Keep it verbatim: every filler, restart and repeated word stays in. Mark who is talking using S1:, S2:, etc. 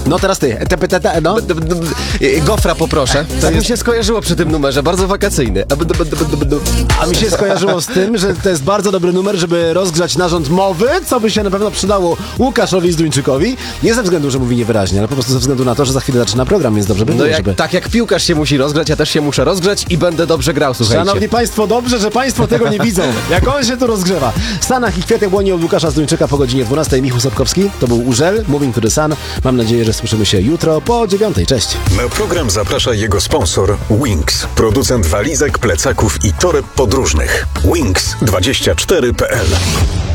S1: No teraz ty. Te, te, te, no.
S2: Gofra poproszę. To tak jest... mi się skojarzyło przy tym numerze, bardzo wakacyjny.
S1: A mi się skojarzyło z tym, że to jest bardzo dobry numer, żeby rozgrzać narząd mowy, co by się na pewno przydało Łukaszowi Zduńczykowi. Nie ze względu, że mówi niewyraźnie, ale po prostu ze względu na to, że za chwilę zaczyna program, więc dobrze by było,
S2: no jak,
S1: żeby...
S2: tak jak piłkarz się musi rozgrzać, ja też się muszę rozgrzać i będę dobrze grał, słuchajcie.
S1: Szanowni Państwo, dobrze, że Państwo tego nie widzą, jak on się tu rozgrzewa. W Stanach i kwiatek błoni od Łukasza Zduńczyka po godzinie dwunastej. Michał Sapkowski, to był Urzel, Moving to the Sun. Mam nadzieję, że słyszymy się jutro po dziewiątej. Cześć.
S3: Na program zaprasza jego sponsor Wings, producent walizek, plecaków i toreb podróżnych. Wings dwadzieścia cztery kropka p l